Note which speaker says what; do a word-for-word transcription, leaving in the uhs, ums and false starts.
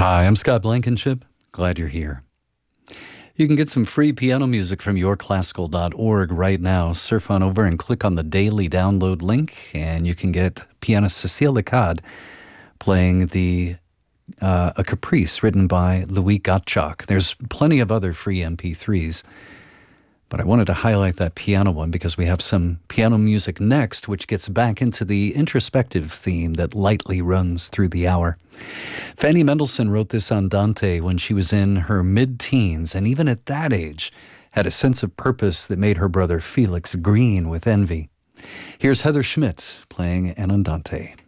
Speaker 1: Hi, I'm Scott Blankenship. Glad you're here. You can get some free piano music from your classical dot org right now. Surf on over and click on the daily download link, and you can get pianist Cécile Lecade playing the uh, a caprice written by Louis Gottschalk. There's plenty of other free M P threes, but I wanted to highlight that piano one because we have some piano music next, which gets back into the introspective theme that lightly runs through the hour. Fanny Mendelssohn wrote this Andante when she was in her mid-teens, and even at that age had a sense of purpose that made her brother Felix green with envy. Here's Heather Schmidt playing an Andante.